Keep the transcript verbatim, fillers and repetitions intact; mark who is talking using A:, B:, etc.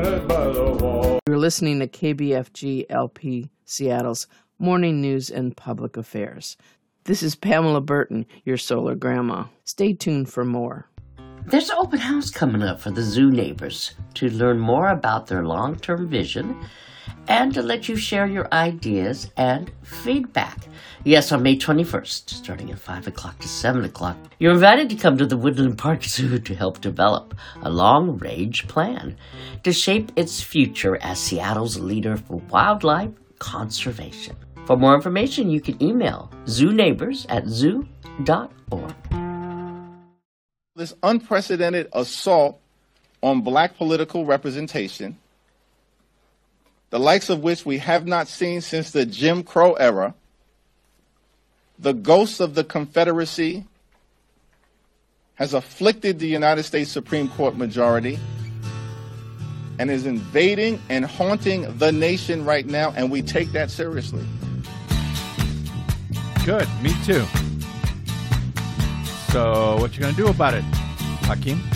A: You're listening to K B F G L P Seattle's Morning News and Public Affairs. This is Pamela Burton, your solar grandma. Stay tuned for more.
B: There's an open house coming up for the Zoo Neighbors to learn more about their long-term vision and to let you share your ideas and feedback. Yes, on May twenty-first, starting at five o'clock to seven o'clock, you're invited to come to the Woodland Park Zoo to help develop a long-range plan to shape its future as Seattle's leader for wildlife conservation. For more information, you can email zooneighbors at zoo dot org.
C: This unprecedented assault on black political representation, the likes of which we have not seen since the Jim Crow era, the ghost of the Confederacy has afflicted the United States Supreme Court majority and is invading and haunting the nation right now, and we take that seriously.
D: Good, me too. So what you gonna do about it, Hakeem?